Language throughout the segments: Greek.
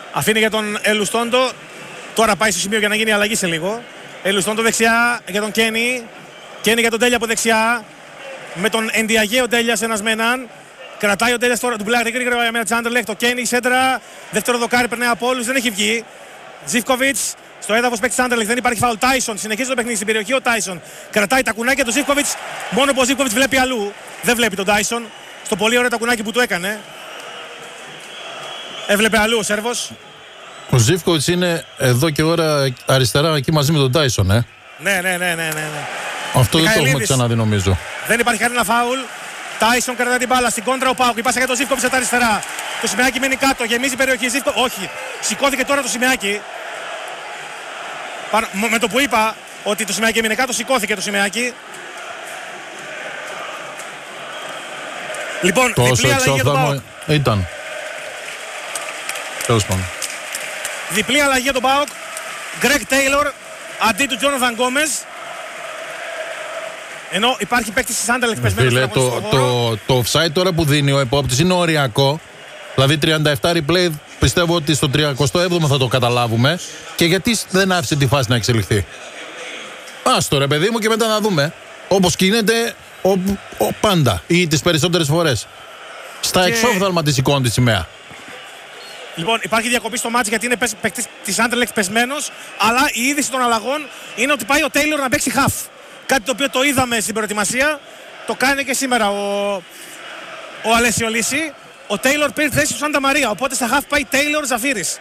Αφήνει για τον Ελουστόντο. Τώρα πάει στο σημείο για να γίνει αλλαγή σε λίγο. Ελουστόντο δεξιά για τον Κένι. Κένι για τον Τέλια από δεξιά. Με τον Εντιαγέ ο Τέλιας ένας με έναν. Κρατάει ο Τέλιας τώρα, ντουμπλάρει γρήγορα για Τσάντερλεχ. Το Κένι σέντρα. Δεύτερο δοκάρι περνάει από όλους. Δεν έχει βγει. Ζίβκοβιτς στο έδαφος παίκτη Τσάντερλεχ. Δεν υπάρχει φάουλ. Τάισον συνεχίζει το παιχνίδι στην περιοχή. Ο Τάισον κρατάει τα κουνάκια του Ζίβκοβιτς. Μόνο που ο Ζίβκοβιτς βλέπει αλλού. Δεν βλέπει τον Τάισον. Στο πολύ ωραίο τα κουνάκι που του έκανε. Έβλεπε αλλού ο Σέρβος. Ο Ζίβκοβιτς είναι εδώ και ώρα αριστερά εκεί μαζί με τον Τάισον, Ναι. Αυτό δεν το έχουμε ξαναδεί νομίζω. Δεν υπάρχει κανένα φάουλ. Τάισον κρατάει την μπάλα στην κόντρα ο Πάουκ. Η πάσα για τον Ζίβκοβιτς από τα αριστερά. Το Σιμεάκι μένει κάτω. Γεμίζει η περιοχή. Όχι. Σηκώθηκε τώρα το Σιμεάκι. Με το που είπα ότι το Σιμεάκι έμεινε κάτω, σηκώθηκε το Σιμεάκι. Λοιπόν, διπλή αλλαγή για τον Πάουκ. Ήταν. Τέλος πάντων. Διπλή αλλαγή για τον Πάουκ. Γκρέγκ Τέιλορ αντί του Τζόναθαν Γκόμεζ. Ενώ υπάρχει παίκτης της Άντερλεχτ πεσμένος. Το offside τώρα που δίνει ο επόπτης είναι οριακό. Δηλαδή 37 replay πιστεύω ότι στο 37ο θα το καταλάβουμε. Και γιατί δεν άφησε τη φάση να εξελιχθεί. Άστο ρε παιδί μου και μετά να δούμε. Όπως γίνεται πάντα ή τις περισσότερες φορές. Στα εξόφθαλμα τη σηκώνει τη σημαία. Λοιπόν, υπάρχει διακοπή στο μάτς γιατί είναι παίκτης της Άντερλεχτ πεσμένος. Αλλά η είδηση των αλλαγών είναι ότι πάει ο Τέιλορ να παίξει half. Κάτι το οποίο το είδαμε στην προετοιμασία. Το κάνει και σήμερα ο Αλέσιο Λύση. Ο Τέιλορ πήρε θέση του Σάντα Μαρία. Οπότε στα half πάει Τέιλορ Ζαφύρης.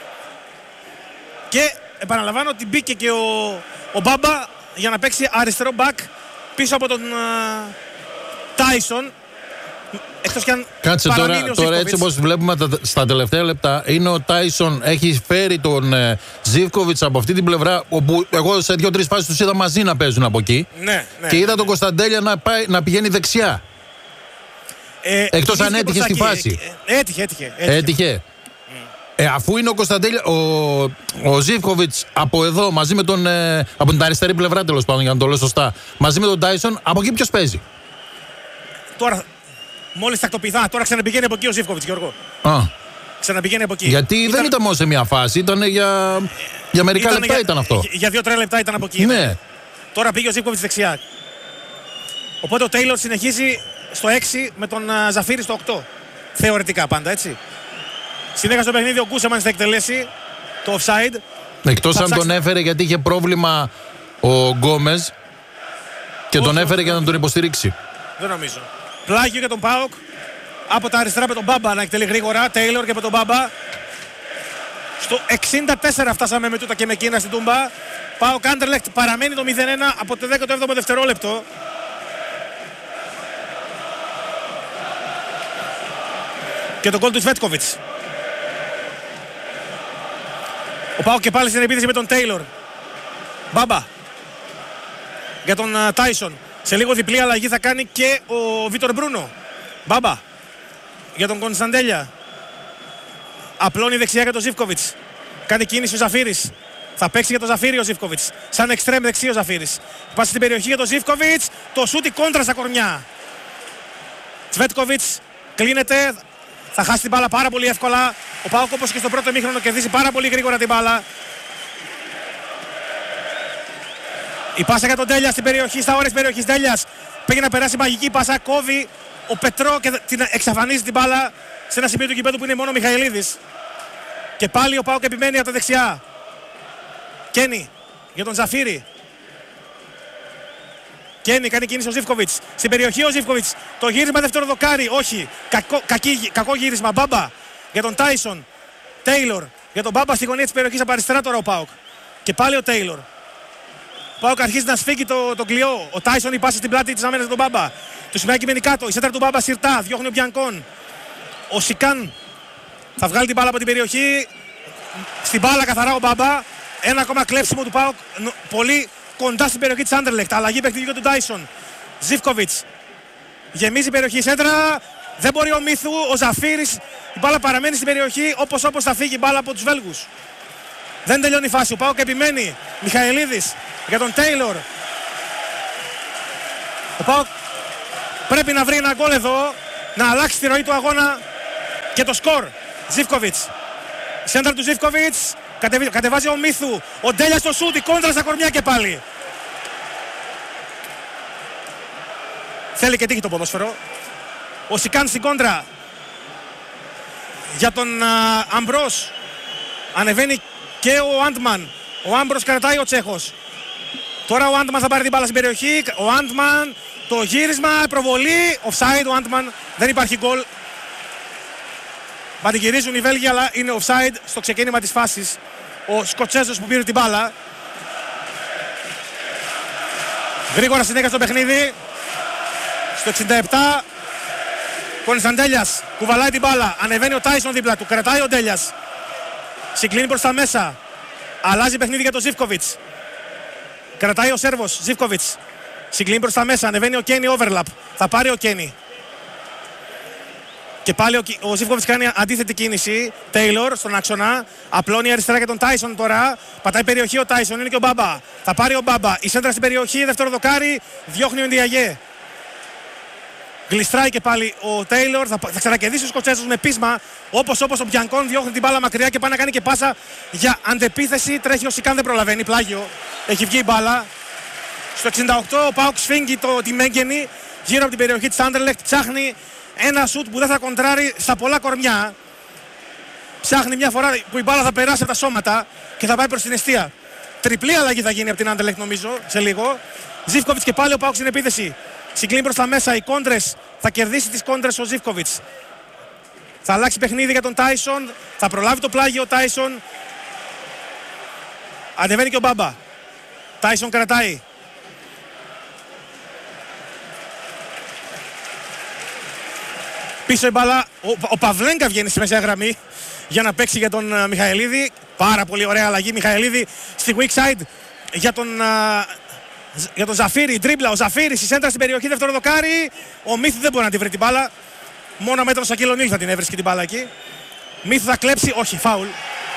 Και επαναλαμβάνω ότι μπήκε και ο Μπάμπα για να παίξει αριστερό back πίσω από τον Τάισον. Εκτός κι αν κάτσε τώρα έτσι όπως βλέπουμε στα τελευταία λεπτά είναι ο Τάισον έχει φέρει τον Ζίβκοβιτς από αυτή την πλευρά όπου εγώ σε 2-3 φάσεις τους είδα μαζί να παίζουν από εκεί και είδα τον Κωνσταντέλια να πηγαίνει δεξιά. Εκτός αν έτυχε στη φάση. Έτυχε. Αφού είναι ο Κωνσταντέλια, ο Ζίβκοβιτς από εδώ μαζί με τον από την αριστερή πλευρά τέλος πάντων για να το λέω σωστά μαζί με τον Τάισον, από εκεί ποιος παίζει? Τώρα μόλις τακτοποιηθεί, τώρα ξαναπηγαίνει από εκεί ο Ζίβκοβιτς, Γιώργο. Ξαναπηγαίνει από εκεί. Γιατί δεν ήταν μόνο σε μια φάση, ήταν για μερικά λεπτά ήταν αυτό. Για 2-3 λεπτά ήταν από εκεί. Ναι. Τώρα πήγε ο Ζίβκοβιτς δεξιά. Οπότε ο Τέιλορ συνεχίζει στο 6 με τον Ζαφύρη στο 8. Θεωρητικά πάντα, έτσι. Συνέχεια στο παιχνίδι ο Κούσεμαν θα εκτελέσει το offside. Εκτός αν τον έφερε γιατί είχε πρόβλημα ο Γκόμεζ και τον έφερε για να τον υποστηρίξει. Δεν νομίζω. Πλάγιο για τον ΠΑΟΚ. Από τα αριστερά με τον Μπάμπα να εκτελεί γρήγορα. Τέιλορ και με τον Μπάμπα. Στο 64 φτάσαμε με τούτα και με εκείνα στην Τούμπα. ΠΑΟΚ Άντερλεχτ παραμένει το 0-1 από το 17ο δευτερόλεπτο. Και τον γκολ του Σβέτκοβιτς. Ο ΠΑΟΚ και πάλι στην επίθεση με τον Τέιλορ. Μπάμπα. Για τον Τάισον. Σε λίγο διπλή αλλαγή θα κάνει και ο Βίτορ Μπρούνο. Μπάμπα. Για τον Κωνσταντέλια. Απλώνει δεξιά για τον Ζίβκοβιτς. Κάνει κίνηση ο Ζαφύρης. Θα παίξει για τον Ζαφύρη ο Ζίβκοβιτς. Σαν εξτρέμ δεξί ο Ζαφύρης. Πάσει στην περιοχή για τον Ζίβκοβιτς. Το σούτι κόντρα στα κορμιά. Σβέτκοβιτς κλείνεται. Θα χάσει την μπάλα πάρα πολύ εύκολα. Ο ΠΑΟΚ όπως και στο πρώτο ημίχρονο κερδίζει πάρα πολύ γρήγορα την μπάλα. Η πάσα για τον Τέλια στην περιοχή, στα όρια της περιοχής. Τέλιας πήγε να περάσει μαγική πάσα, κόβει ο Πετρό και την εξαφανίζει την μπάλα σε ένα σημείο του γηπέδου που είναι μόνο ο Μιχαηλίδης. Και πάλι ο ΠΑΟΚ επιμένει από τα δεξιά. Κένι για τον Ζαφύρη. Κένι κάνει κίνηση ο Ζίβκοβιτς. Στην περιοχή ο Ζίβκοβιτς. Το γύρισμα δεύτερο δοκάρι. Όχι. Κακό γύρισμα. Μπάμπα για τον Τάισον. Τέιλορ για τον Μπάμπα στη γωνία της περιοχής από αριστερά τώρα ο ΠΑΟΚ. Και πάλι ο Τέιλορ. Ο ΠΑΟΚ αρχίζει να σφίγγει το κλειό. Ο Τάισον η πάση στην πλάτη της άμυνας τον Μπάμπα. Το Σιμεάκι μένει κάτω. Η σέντρα του Μπάμπα συρτά. Διώχνει ο Μπιανκόν. Ο Σικάν θα βγάλει την μπάλα από την περιοχή. Στην μπάλα καθαρά ο Μπάμπα. Ένα ακόμα κλέψιμο του ΠΑΟΚ. Πολύ κοντά στην περιοχή της Άντερλεχτ. Αλλαγή παιχνιδιού του Τάισον. Ζίβκοβιτς. Γεμίζει η περιοχή. Σέντρα. Δεν μπορεί ο Μίθου. Ο Ζαφύρης. Η μπάλα παραμένει στην περιοχή. Όπως θα φύγει η μπάλα από τους Βέλγους. Δεν τελειώνει η φάση. Ο ΠΑΟΚ επιμένει. Μιχαηλίδης για τον Τέιλορ. Ο ΠΑΟΚ πρέπει να βρει ένα γκολ εδώ. Να αλλάξει τη ροή του αγώνα και το σκορ. Ζίβκοβιτς. Σέντρα του Ζίβκοβιτς. Κατεβάζει ο Μίθου. Ο Ντέλιας στο σούτ. Η κόντρα στα κορμιά και πάλι. Θέλει και τύχη το ποδόσφαιρο. Ο Σικάν στην κόντρα. Για τον Αμπρός. Ανεβαίνει και ο Άντμαν. Ο Άμπρος κρατάει ο Τσέχος. Τώρα ο Άντμαν θα πάρει την μπάλα στην περιοχή. Ο Άντμαν, το γύρισμα, προβολή. Offside ο Άντμαν. Δεν υπάρχει γκολ. Πανηγυρίζουν οι Βέλγοι, αλλά είναι offside στο ξεκίνημα της φάσης. Ο Σκοτσέζος που πήρε την μπάλα. Γρήγορα συνέχεια στο παιχνίδι. Στο 67. Κωνσταντέλιας κουβαλάει την μπάλα. Ανεβαίνει ο Τάισον δίπλα του. Κρατάει ο Ντέλιας. Συγκλίνει προς τα μέσα. Αλλάζει παιχνίδι για τον Ζίβκοβιτς. Κρατάει ο Σέρβος. Ζίβκοβιτς. Συγκλίνει προς τα μέσα. Ανεβαίνει ο Κένι overlap. Θα πάρει ο Κένι. Και πάλι ο Ζίβκοβιτς κάνει αντίθετη κίνηση. Τέιλορ στον άξονα. Απλώνει αριστερά για τον Τάισον τώρα. Πατάει περιοχή ο Τάισον. Είναι και ο Μπάμπα. Θα πάρει ο Μπάμπα. Η σέντρα στην περιοχή. Δεύτερο δοκάρι. Διώχνει ο Ντιαγέ. Γλιστράει και πάλι ο Τέιλορ. Θα ξανακερδίσει ο Σκοτσέζος με πείσμα. Όπως ο Μπιανκόν διώχνει την μπάλα μακριά και πάει να κάνει και πάσα για αντεπίθεση. Τρέχει ο Σικάν, δεν προλαβαίνει. Πλάγιο. Έχει βγει η μπάλα. Στο 68 ο Πάουκ σφίγγει τη Μέγγενη γύρω από την περιοχή της Άντερλεχτ. Ψάχνει ένα σουτ που δεν θα κοντράρει στα πολλά κορμιά. Ψάχνει μια φορά που η μπάλα θα περάσει από τα σώματα και θα πάει προς την εστία. Τριπλή αλλαγή θα γίνει από την Άντερλεχτ νομίζω σε λίγο. Ζίβκοβιτς και πάλι ο Πάουκ στην επίθεση. Συγκλίνει προς τα μέσα. Οι κόντρες. Θα κερδίσει τις κόντρες ο Ζίβκοβιτς. Θα αλλάξει παιχνίδι για τον Τάισον. Θα προλάβει το πλάγιο ο Τάισον. Ανεβαίνει και ο Μπάμπα. Τάισον κρατάει. Πίσω η μπάλα. Ο Παυλένκα βγαίνει στη μεσαία γραμμή για να παίξει για τον Μιχαηλίδη. Πάρα πολύ ωραία αλλαγή. Μιχαηλίδη στη weak side για τον Ζαφίρι. Τρίμπλα. Ο Ζαφίρι στη σέντρα στην περιοχή. Δεύτερο δοκάρι. Ο Μίθου δεν μπορεί να τη βρει την μπάλα. Μόνο μέτρο Σακίλο Νίλ θα την έβρισκε την μπάλα εκεί. Μίθου θα κλέψει. Όχι, φάουλ.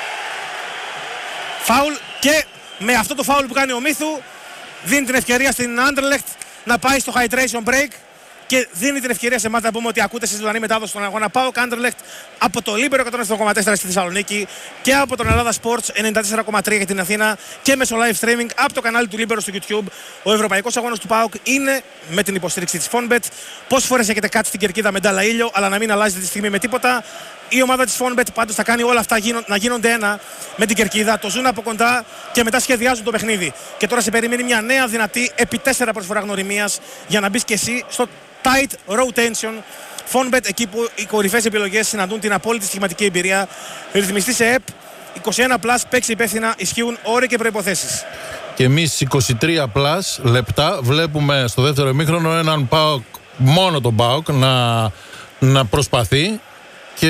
Φάουλ και με αυτό το φάουλ που κάνει ο Μίθου δίνει την ευκαιρία στην Άντερλεχτ να πάει στο hydration break και δίνει την ευκαιρία σε εμάς να πούμε ότι ακούτε στη ζωντανή μετάδοση στον αγώνα ΠΑΟΚ Άντερλεχτ από το Λίμπερο 107,4 στη Θεσσαλονίκη και από τον Ελλάδα Sports 94,3 για την Αθήνα και μέσω live streaming από το κανάλι του Λίμπερο στο YouTube. Ο ευρωπαϊκός αγώνας του ΠΑΟΚ είναι με την υποστήριξη της Fonbet. Πόσες φορές έχετε κάτσει στην κερκίδα με ντάλα ήλιο, αλλά να μην αλλάζετε τη στιγμή με τίποτα. Η ομάδα της Fonbet πάντως θα κάνει όλα αυτά να γίνονται ένα με την κερκίδα. Το ζουν από κοντά και μετά σχεδιάζουν το παιχνίδι. Και τώρα σε περιμένει μια νέα δυνατή επί 4 προσφορά γνωριμίας για να μπεις και εσύ στο tight rotation. Fonbet, εκεί που οι κορυφαίες επιλογές συναντούν την απόλυτη στοιχηματική εμπειρία. Ρυθμιστή σε ΕΠ 21+, παίξει υπεύθυνα, ισχύουν όροι και προϋποθέσεις. Και εμείς 23+ λεπτά βλέπουμε στο δεύτερο ημίχρονο έναν ΠΑΟΚ, μόνο τον ΠΑΟΚ, να προσπαθεί και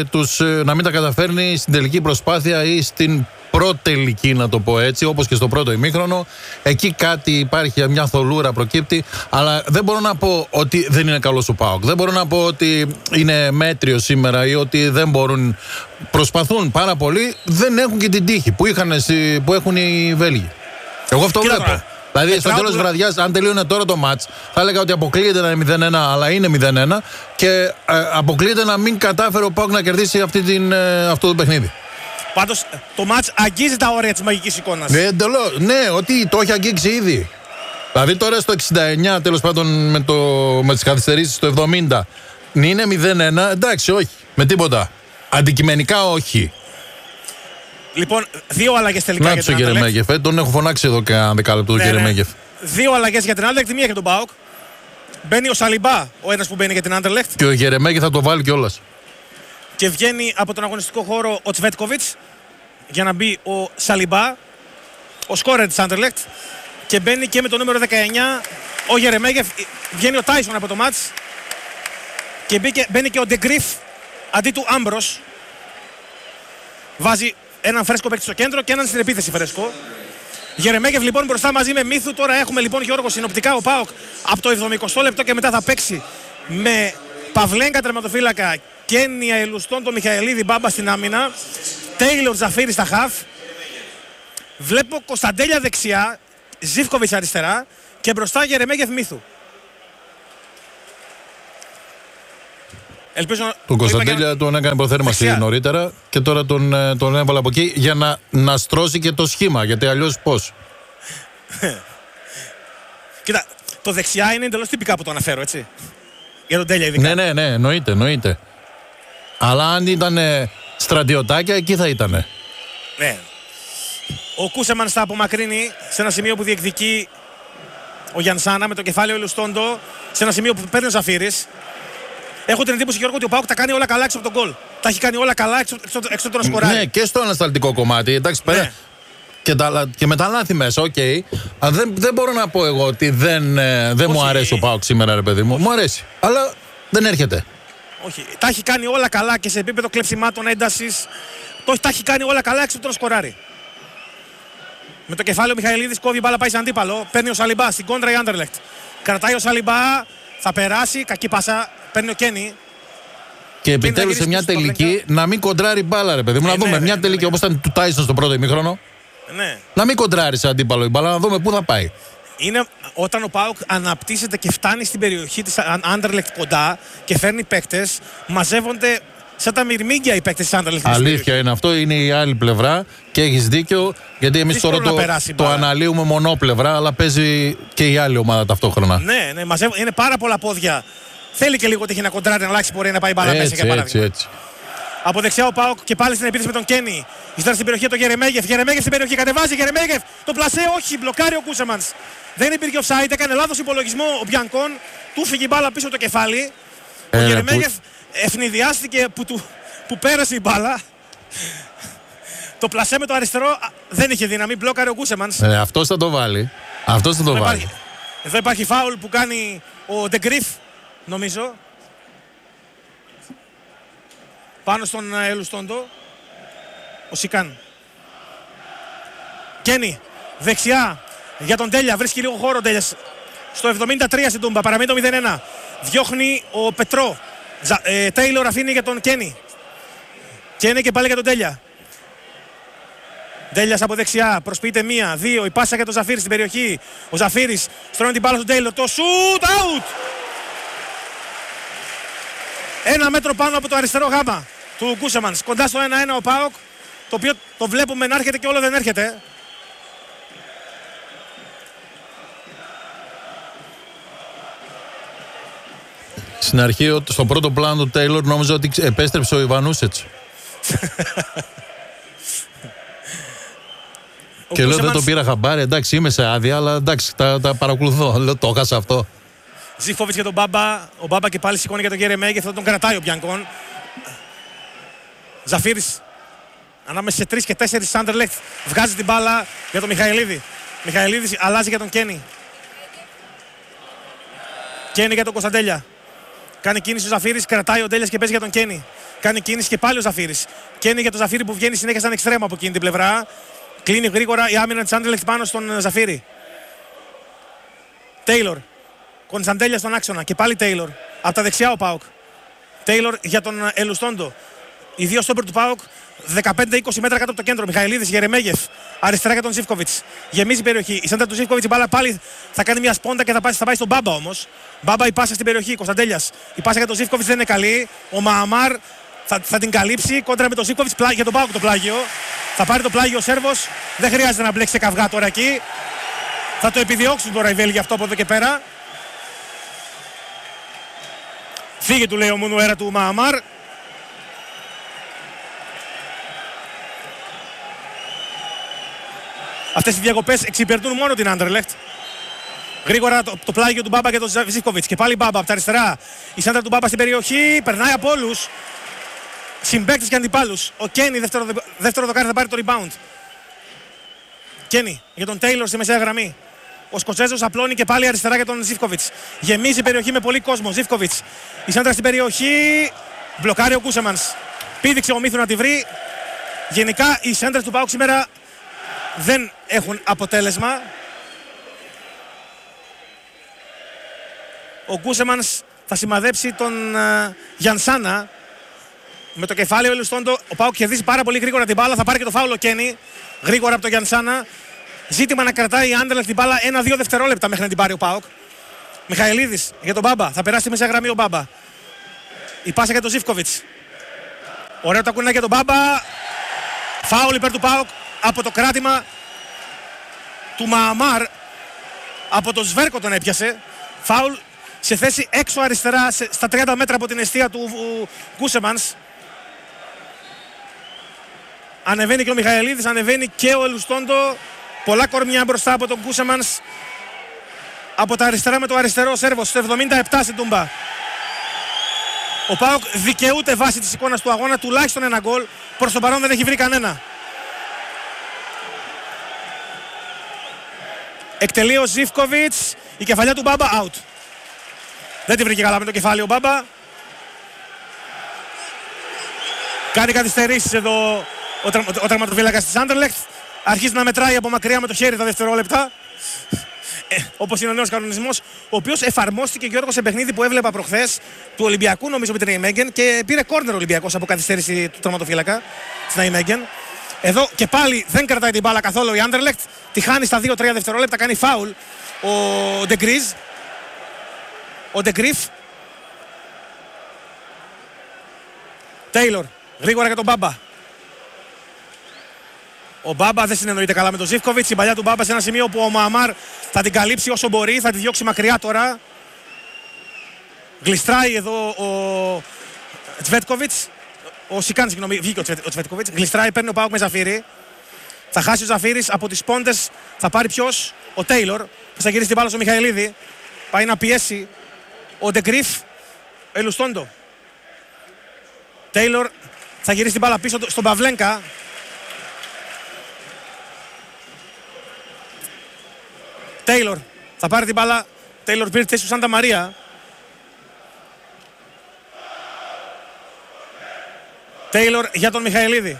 να μην τα καταφέρνει στην τελική προσπάθεια ή στην προτελική, να το πω έτσι, όπως και στο πρώτο ημίχρονο. Εκεί κάτι υπάρχει, μια θολούρα προκύπτει, αλλά δεν μπορώ να πω ότι δεν είναι καλός ο ΠΑΟΚ. Δεν μπορώ να πω ότι είναι μέτριο σήμερα ή ότι δεν μπορούν. Προσπαθούν πάρα πολύ, δεν έχουν και την τύχη που έχουν οι Βέλγοι. Εγώ αυτό βλέπω. Δηλαδή, στο τέλος της βραδιάς, αν τελείωνε τώρα το μάτς, θα έλεγα ότι αποκλείεται να είναι 0-1, αλλά είναι 0-1 και αποκλείεται να μην κατάφερε ο ΠΑΟΚ να κερδίσει αυτό το παιχνίδι. Πάντως, το μάτς αγγίζει τα όρια της μαγικής εικόνας. Ναι, ότι το έχει αγγίξει ήδη. Δηλαδή, τώρα στο 69, τέλος πάντων με τις καθυστερήσεις στο 70, είναι 0-1, εντάξει, όχι, με τίποτα. Αντικειμενικά, όχι. Λοιπόν, δύο αλλαγές τελικά για την Άντερλεχτ. Γερεμέγεφ, τον έχω φωνάξει εδώ και ένα δεκάλεπτο, τον Γερεμέγεφ. Δύο αλλαγές για την Άντερλεχτ, τη μία για τον ΠΑΟΚ. Μπαίνει ο Σαλιμπά, ο ένας που μπαίνει για την Άντερλεχτ. Και ο Γερεμέγεφ θα το βάλει κιόλας. Και βγαίνει από τον αγωνιστικό χώρο ο Τσβέτκοβιτς για να μπει ο Σαλιμπά, ο σκόρερ της Άντερλεχτ. Και μπαίνει και με το νούμερο 19 ο Γερεμέγεφ. Βγαίνει ο Τάισον από το μάτς. Και μπαίνει και ο Ντεγκρίφ αντί του Άμπρος. Βάζει έναν φρέσκο παίκτη στο κέντρο και έναν στην επίθεση φρέσκο. Γερεμέγεφ λοιπόν μπροστά μαζί με Μίθου. Τώρα έχουμε λοιπόν, Γιώργο, συνοπτικά ο ΠΑΟΚ από το 70 λεπτό και μετά θα παίξει με Παυλένκα τερματοφύλακα, Κένια Ελουστών, το Μιχαηλίδη, Μπάμπα στην άμυνα, Τέιλορ Ζαφίρι στα χαφ. Βλέπω Κωνσταντέλια δεξιά, Ζίβκοβιτς αριστερά και μπροστά Γερεμέγεφ Μίθου. Ελπίζω τον Κωνσταντέλια τον έκανε προθέρμανση νωρίτερα και τώρα τον έβαλε από εκεί για να στρώσει και το σχήμα. Γιατί αλλιώς πώς. Κοίτα, το δεξιά είναι εντελώς τυπικά που το αναφέρω, έτσι. Για τον Τέλια ειδικά. Ναι, εννοείται. Αλλά αν ήταν στρατιωτάκια, εκεί θα ήτανε. Ναι. Ο Κούσεμαν θα απομακρύνει σε ένα σημείο που διεκδικεί ο Γιανσάνα με το κεφάλαιο Ελουστόντο. Σε ένα σημείο που παίρνει ο Ζαφύρης. Έχω την εντύπωση, Γιώργο, ότι ο ΠΑΟΚ τα κάνει όλα καλά έξω από τον γκολ. Τα έχει κάνει όλα καλά έξω από τον σκοράρι. Ναι, και στο ανασταλτικό κομμάτι. Εντάξει, πέρα. Ναι. Και με τα λάθη μέσα, οκ. Δεν μπορώ να πω εγώ ότι δεν μου αρέσει ο ΠΑΟΚ σήμερα, ρε παιδί μου. Μου αρέσει. Αλλά δεν έρχεται. Όχι. Τα έχει κάνει όλα καλά και σε επίπεδο κλεψιμάτων, έντασης. Τα έχει κάνει όλα καλά έξω από τον σκοράρι. Με το κεφάλαιο Μιχαηλίδης κόβει μπάλα, πάει σε αντίπαλο. Παίρνει ο Σαλιμπά στην κόντρα η Άντερλεχτ. Κρατάει ο Σαλιμπά, θα περάσει. Κακή πάσα. Παίρνει ο Κένι. Και επιτέλους σε μια τελική να μην κοντράρει μπάλα, ρε παιδί μου. Να δούμε μια τελική όπως ήταν του Τάισον στο πρώτο ημίχρονο. Ναι. Να μην κοντράρει σε αντίπαλο η μπάλα, να δούμε πού θα πάει. Είναι όταν ο ΠΑΟΚ αναπτύσσεται και φτάνει στην περιοχή της Άντερλεχτ κοντά και φέρνει παίκτες, μαζεύονται σαν τα μυρμήγκια οι παίκτες της Άντερλεχτ. Αλήθεια είναι αυτό, είναι η άλλη πλευρά και έχεις δίκιο. Γιατί εμείς τώρα το αναλύουμε μονόπλευρα, αλλά παίζει και η άλλη ομάδα ταυτόχρονα. Ναι, είναι πάρα πολλά πόδια. Θέλει και λίγο τύχη να κοντράρει, να αλλάξει πορεία, να πάει μπάλα μέσα για παράδειγμα. Έτσι. Από δεξιά ο ΠΑΟΚ και πάλι στην επίθεση με τον Κένι. Ύστερα στην περιοχή το Γερεμέγεφ. Γερεμέγεφ στην περιοχή. Κατεβάζει Γερεμέγεφ. Το πλασέ όχι. Μπλοκάρει ο Κούσεμανς. Δεν υπήρχε offside. Έκανε λάθος υπολογισμό ο Μπιανκόν. Του φύγει η μπάλα πίσω το κεφάλι. Ο Γερεμέγεφ ευνηδιάστηκε που πέρασε η μπάλα. Το πλασέ με το αριστερό δεν είχε δύναμη. Μπλόκαρε ο Κούσεμανς. Αυτός θα το βάλει. Εδώ υπάρχει φάουλ που κάνει ο Ντεγκρίφ, νομίζω. Πάνω στον Ελουστόντο. Ο Σικάν. Κένι. Δεξιά. Για τον Τέλια. Βρίσκει λίγο χώρο ο Τέλιας. Στο 73 στην Τούμπα. Παραμένει το 0-1. Διώχνει ο Πετρό. Τέιλορ αφήνει για τον Κένι. Κένι και πάλι για τον Τέλια. Τέλιας από δεξιά. Προσποιείται 1-2. Η πάσα για τον Ζαφύρη στην περιοχή. Ο Ζαφύρης στρώνει την μπάλα στον Τέιλορ. Το shoot out. 1 μέτρο πάνω από το αριστερό γάμα του Κούσεμανς. Κοντά στο 1-1 ο ΠΑΟΚ, το οποίο το βλέπουμε να έρχεται και όλο δεν έρχεται. Στην αρχή, στο πρώτο πλάνο του Τέιλορ, νόμιζα ότι επέστρεψε ο Ιβανούσετς. Και λέω δεν το πήρα χαμπάρι, εντάξει είμαι σε άδεια, αλλά εντάξει τα παρακολουθώ, λέω το έχασα αυτό. Ζίφκοβιτς για τον Μπάμπα. Ο Μπάμπα και πάλι σηκώνει για τον Γερεμέγεφ. Θα τον κρατάει ο Μπιανκόν. Ζαφύρης ανάμεσα σε 3 και 4 Άντερλεχτ. Βγάζει την μπάλα για τον Μιχαηλίδη. Μιχαηλίδης αλλάζει για τον Κένι. Κένι για τον Κωνσταντέλια. Κάνει κίνηση ο Ζαφύρης. Κρατάει ο Ντέλιας και παίζει για τον Κένι. Κάνει κίνηση και πάλι ο Ζαφύρης. Κένι για τον Ζαφύρη που βγαίνει συνέχεια σαν εξτρέμο από εκείνη την πλευρά. Κλείνει γρήγορα η άμυνα της Άντερλεχτ πάνω στον Ζαφύρη. Τέιλορ. Κωνσταντέλια στον άξονα και πάλι Τέιλορ. Από τα δεξιά ο ΠΑΟΚ. Τέιλορ για τον Ελουστόντο. Οι δύο στόπερ του ΠΑΟΚ 15-20 μέτρα κάτω από το κέντρο. Μιχαηλίδης, Γερεμέγεφ. Αριστερά για τον Ζίβκοβιτς. Γεμίζει η περιοχή. Η σέντρα του Ζίβκοβιτς, η μπάλα πάλι θα κάνει μια σπόντα και θα πάει στον Μπάμπα όμως. Μπάμπα η πάσα στην περιοχή. Κωνσταντέλιας. Η πάσα για τον Ζίβκοβιτς δεν είναι καλή. Ο Μααμάρ θα την καλύψει κόντρα με τον Ζίβκοβιτς για τον ΠΑΟΚ το πλάγιο. Θα πάρει το πλάγιο ο Σέρβος. Δεν χρειάζεται να μπλέξει σε καυγά τώρα εκεί. Θα το επιδιώξουν τώρα οι Βέλγοι αυτό από εδώ και πέρα. Φύγε του λέει ο Μουνουέρα του Μααμάρ. Αυτές οι διακοπές εξυπηρετούν μόνο την Άντερλεχτ. Γρήγορα το πλάγιο του Μπάμπα και τον Ζίβκοβιτς. Και πάλι Μπάμπα από τα αριστερά. Η σέντρα του Μπάμπα στην περιοχή. Περνάει από όλους. Συμπαίκτες και αντιπάλους. Ο Κένι δεύτερο δοκάρι θα πάρει το rebound. Κένι για τον Τέιλορ στη μεσαία γραμμή. Ο Σκοτσέζος απλώνει και πάλι αριστερά για τον Ζίβκοβιτς. Γεμίζει η περιοχή με πολύ κόσμο. Ζίβκοβιτς. Η σέντρα στην περιοχή. Μπλοκάρει ο Κούσεμανς. Πήδηξε ο Μύθου να τη βρει. Γενικά οι σέντρες του ΠΑΟΚ σήμερα δεν έχουν αποτέλεσμα. Ο Κούσεμανς θα σημαδέψει τον Γιανσάνα. Με το κεφάλαιο Ελουστόντο. Ο ΠΑΟΚ κερδίζει πάρα πολύ γρήγορα την μπάλα. Θα πάρει και το φάουλο Κένι. Γρήγορα από τον Γιανσάνα. Ζήτημα να κρατάει η Άντερλεχτ την μπάλα 1-2 δευτερόλεπτα μέχρι να την πάρει ο ΠΑΟΚ. Μιχαηλίδης για τον Μπάμπα. Θα περάσει μέσα γραμμή ο Μπάμπα. Η πάσα για τον Ζίβκοβιτς. Ωραίο το ακούνε για τον Μπάμπα. Φάουλ υπέρ του ΠΑΟΚ από το κράτημα του Μααμάρ. Από τον Σβέρκο τον έπιασε. Φάουλ σε θέση έξω αριστερά στα 30 μέτρα από την εστία του Κούσεμανς. Ανεβαίνει και ο Μιχαηλίδης, ανεβαίνει και ο Ελουστόντο. Πολλά κορμιά μπροστά από τον Κούσεμανς. Από τα αριστερά με το αριστερό σέρβος, στο 77 στην Τούμπα. Ο ΠΑΟΚ δικαιούται βάσει της εικόνας του αγώνα τουλάχιστον ένα γκολ. Προς τον παρόν δεν έχει βρει κανένα. Εκτελεί ο Ζίβκοβιτς, η κεφαλιά του Μπάμπα out. Δεν τη βρήκε καλά με το κεφάλι ο Μπάμπα. Κάνει καθυστερήσεις εδώ ο τερματοφύλακας της Άντερλεχτ. Αρχίζει να μετράει από μακριά με το χέρι τα δευτερόλεπτα. Όπως είναι ο νέος κανονισμός, ο οποίος εφαρμόστηκε, Γιώργο, σε παιχνίδι που έβλεπα προχθές του Ολυμπιακού, νομίζω με την Ναϊμέγγεν, και πήρε κόρνερ ο Ολυμπιακός από καθυστέρηση του τερματοφύλακα της Ναϊμέγγεν. Εδώ και πάλι δεν κρατάει την μπάλα καθόλου η Άντερλεχτ. Τη χάνει στα 2-3 δευτερόλεπτα, κάνει φάουλ ο Ντεγκρίζ. Ο Ντεγκρίφ. Τέιλορ, γρήγορα για τον Μπάμπα. Ο Μπάμπα δεν συνεννοείται καλά με τον Ζίβκοβιτς. Η παλιά του Μπάμπα σε ένα σημείο που ο Μααμάρ θα την καλύψει όσο μπορεί, θα τη διώξει μακριά τώρα. Γλιστράει εδώ ο Τσβέτκοβιτς. Ο Σικάν, συγγνώμη, βγήκε ο Τσβέτκοβιτς. Γλιστράει, παίρνει ο ΠΑΟΚ με Ζαφύρι. Θα χάσει ο Ζαφύρης από τις πόντες. Θα πάρει ποιος? Ο Τέιλορ. Θα γυρίσει την μπάλα στο Μιχαηλίδη. Πάει να πιέσει ο Ντεγκρίφ. Ελουστόντο. Τέιλορ θα γυρίσει την μπάλα πίσω στον Παυλένκα. Τέιλορ θα πάρει την μπάλα. Τέιλορ πήρε τη θέση του Σάντα Μαρία. Τέιλορ για τον Μιχαηλίδη.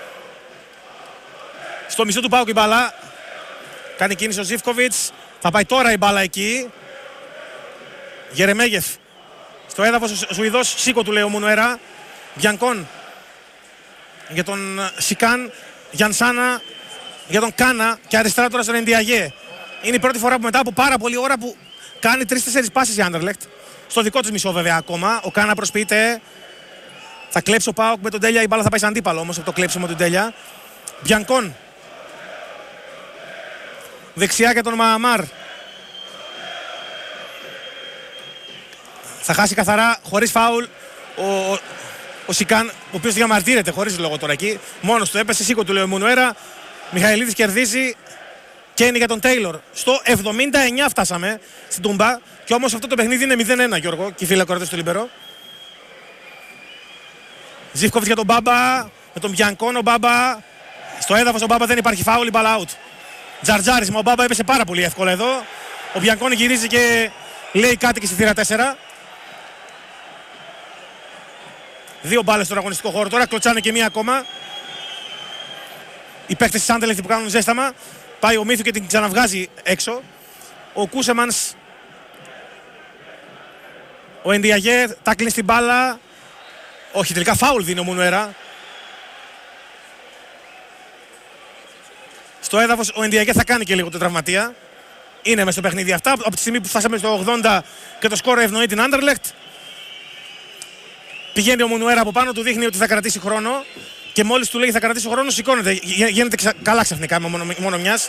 Στο μισό του ΠΑΟΚ η μπάλα. Κάνει κίνηση ο Ζίβκοβιτς. Θα πάει τώρα η μπάλα εκεί. Γερεμέγεφ. Στο έδαφος ο Σουηδός. Σίκο του λέει ο Μουνουέρα. Μπιανκόν. Για τον Σικάν. Γιανσάνα. Για τον Κάνα. Και αριστερά τώρα στον Εντιαγέ. Είναι η πρώτη φορά που μετά από πάρα πολλή ώρα που κάνει 3-4 πάσεις η Άντερλεχτ. Στο δικό της μισό βέβαια ακόμα. Ο Κάνα προσποιείται. Θα κλέψει ο ΠΑΟΚ με τον Τέλια. Η μπάλα θα πάει σαν αντίπαλο όμως από το κλέψιμο του Τέλια. Μπιανκόν. Δεξιά για τον Μααμάρ. Θα χάσει καθαρά χωρίς φάουλ ο Σικάν, ο οποίος διαμαρτύρεται χωρίς λόγο τώρα εκεί. Μόνος του έπεσε, σήκω του λέει ο Μουνουέρα. Μιχαηλίδης κερδίζει. Και είναι για τον Τέιλορ. Στο 79 φτάσαμε στην Τούμπα. Και όμως αυτό το παιχνίδι είναι 0-1, Γιώργο. Και οι φίλοι ακροατές του Λιμπερό. Ζίβκοβιτς για τον Μπάμπα. Με τον Μπιανκόν ο Μπάμπα. Στο έδαφος ο Μπάμπα δεν υπάρχει φάουλ, η μπάλα out. Τζαρτζάρισμα, ο Μπάμπα έπεσε πάρα πολύ εύκολα εδώ. Ο Μπιανκόν γυρίζει και λέει κάτι και στη θύρα 4. Δύο μπάλες στον αγωνιστικό χώρο τώρα. Κλωτσάνε και μία ακόμα. Οι παίκτες της Άντερλεχτ που κάνουν ζέσταμα. Πάει ο Μίθου και την ξαναβγάζει έξω. Ο Κούσεμανς. Ο Εντιαγέ τάκλινε στην μπάλα. Όχι, τελικά φάουλ δίνει ο Μουνουέρα. Στο έδαφος ο Εντιαγέ θα κάνει και λίγο το τραυματία. Είναι μέσα στο παιχνίδι αυτά. Από τη στιγμή που φτάσαμε στο 80 και το σκόρο ευνοεί την Άντερλεχτ. Πηγαίνει ο Μουνουέρα από πάνω, του δείχνει ότι θα κρατήσει χρόνο. Και μόλις του λέει θα κρατήσει χρόνο, σηκώνεται. Γίνεται καλά ξαφνικά με μόνο μιας.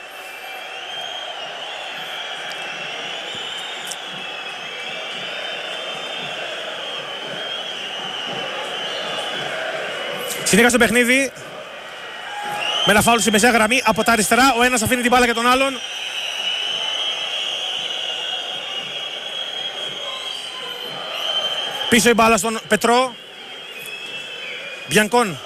Συνέχεια στο παιχνίδι. Με ένα φάουλ στη μεσαία γραμμή από τα αριστερά. Ο ένας αφήνει την μπάλα για τον άλλον. Πίσω η μπάλα στον Πετρό. Μπιανκόν.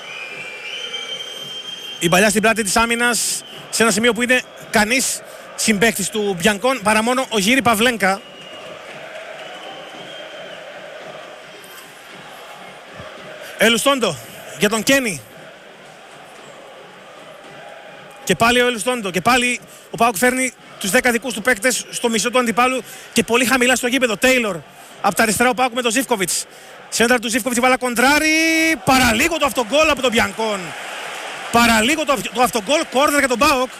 Η παλιά στην πλάτη της άμυνας. Σε ένα σημείο που είναι κανείς συμπαίκτης του Μπιανκόν παρά μόνο ο Γύρι Παυλένκα. Ελουστόντο για τον Κένι. Και πάλι ο Ελουστόντο. Και πάλι ο ΠΑΟΚ φέρνει τους 10 δικούς του παίκτες στο μισό του αντιπάλου και πολύ χαμηλά στο γήπεδο. Τέιλορ από τα αριστερά ο ΠΑΟΚ με τον Ζίβκοβιτς. Σέντρα του Ζίβκοβιτς, η μπάλα κοντράρει. Παραλίγο το αυτογκόλ από τον Μπιανκόν. Παραλίγο το αυτογκόλ, κόρνερ για τον ΠΑΟΚ.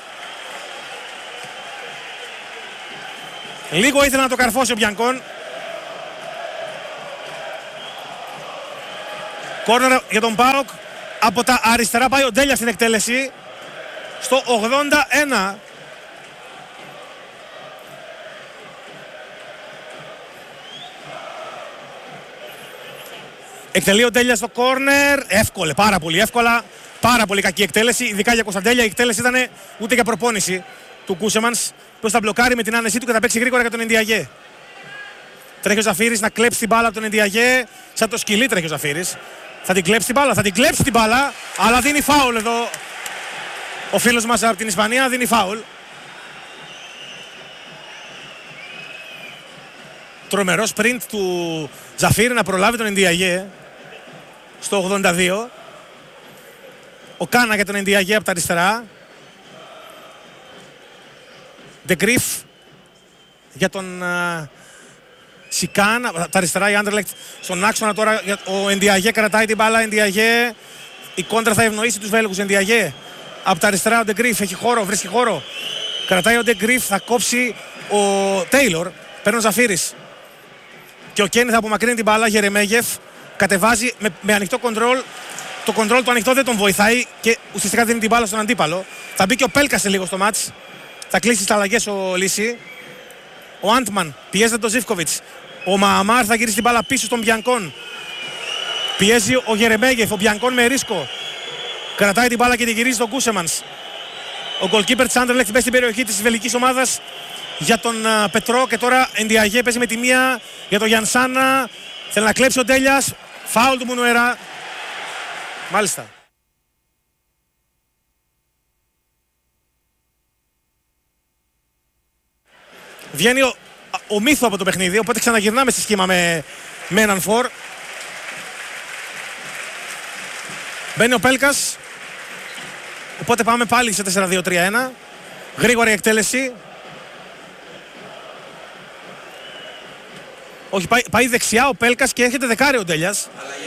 Λίγο ήθελε να το καρφώσει ο Μπιανκόν. Κόρνερ για τον ΠΑΟΚ. Από τα αριστερά πάει ο Ντέλιας στην εκτέλεση. Στο 81. Εκτελεί ο Ντέλιας στο κόρνερ. Εύκολα, πάρα πολύ εύκολα. Πάρα πολύ κακή εκτέλεση. Ειδικά για Κωνσταντέλια. Η εκτέλεση ήταν ούτε για προπόνηση του Κούσεμανς. Ποιος θα μπλοκάρει με την άνεσή του και θα παίξει γρήγορα για τον Ενδιαγέ. Τρέχει ο Ζαφύρης να κλέψει την μπάλα από τον Ενδιαγέ. Σαν το σκυλί τρέχει ο Ζαφύρης. Θα την κλέψει την μπάλα, θα την κλέψει την μπάλα. Αλλά δίνει φάουλ εδώ. Ο φίλος μας από την Ισπανία δίνει φάουλ. Τρομερό sprint του Ζαφύρη να προλάβει τον Ενδιαγέ. Στο 82. Ο Κάνα για τον Ενδιαγέ από τα αριστερά. Ντεγκρίφ για τον Σικάν. Από τα αριστερά η Άντερλεχτ στον άξονα τώρα. Ο Ενδιαγέ κρατάει την μπάλα. Ενδιαγέ. Η κόντρα θα ευνοήσει τους Βέλγους. Ενδιαγέ. Από τα αριστερά ο Ντεγκρίφ έχει χώρο, βρίσκει χώρο. Κρατάει ο Ντεγκρίφ, θα κόψει ο Τέιλορ. Παίρνει ο Ζαφύρης. Και ο Κένι θα απομακρύνει την μπάλα. Γερεμέγεφ κατεβάζει με ανοιχτό κοντρόλ. Το κοντρόλ το ανοιχτό δεν τον βοηθάει και ουσιαστικά δίνει την μπάλα στον αντίπαλο. Θα μπει και ο Πέλκα σε λίγο στο μάτς. Θα κλείσει τις αλλαγές ο Λύση. Ο Άντμαν πιέζεται τον Ζίβκοβιτς. Ο Μααμάρ θα γυρίσει την μπάλα πίσω στον Μπιανκόν. Πιέζει ο Γερεμέγεφ. Ο Μπιανκόν με ρίσκο. Κρατάει την μπάλα και την γυρίζει στον Κούσεμανς. Ο γκολκίπερ της Άντερλεχτ μπαίνει στην περιοχή της βελγικής ομάδας για τον Πετρό. Και τώρα Ενδιαγέ παίζει με τη μία για τον Γιανσάνα. Θέλει να κλέψει ο Ντέλιας. Φάουλ του Μουνουερά. Μάλιστα. Βγαίνει ο Μύθο από το παιχνίδι, οπότε ξαναγυρνάμε στη σχήμα με έναν φορ. Μπαίνει ο Πέλκας. Οπότε πάμε πάλι σε 4-2-3-1. Γρήγορη εκτέλεση. Όχι, πάει δεξιά ο Πέλκας και έρχεται δεκάρι ο Ντέλιας.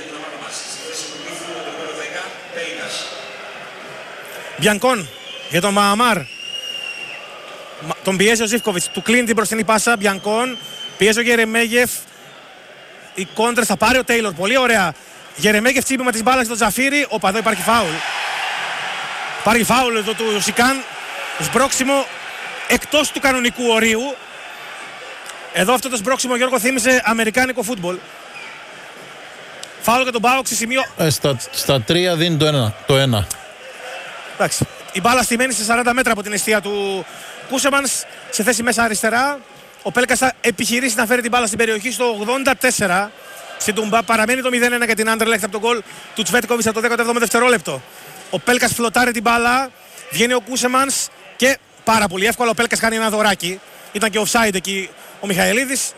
Μπιανκόν για τον Μααμάρ. Τον πιέζει ο Ζίβκοβιτς. Του κλείνει την μπροστινή πάσα. Μπιανκόν. Πιέζει ο Γερεμέγεφ. Οι κόντρες θα πάρει ο Τέιλορ. Πολύ ωραία. Γερεμέγεφ τσίπημα της μπάλας στον Ζαφύρη. Όπα, εδώ υπάρχει φάουλ. Υπάρχει φάουλ εδώ του Σικάν. Σμπρόξιμο εκτός του κανονικού ορίου. Εδώ αυτό το σμπρόξιμο, Γιώργο, θύμισε αμερικάνικο φούτμπολ. Φάουλ για τον ΠΑΟΚ σε σημείο. Στα 3 δίνει το 1. Εντάξει. Η μπάλα στημένη σε 40 μέτρα από την εστία του Κούσεμανς. Σε θέση μέσα αριστερά. Ο Πέλκας θα επιχειρήσει να φέρει την μπάλα στην περιοχή στο 84. Στην Τουμπά παραμένει το 0-1 για την Άντερλεχτ από τον γκολ του Τσβέτκοβιτς από το 17ο δευτερόλεπτο. Ο Πέλκας φλοτάρει την μπάλα. Βγαίνει ο Κούσεμανς και πάρα πολύ εύκολα ο Πέλκας κάνει ένα δωράκι. Ήταν και offside εκεί ο Μιχαηλίδης.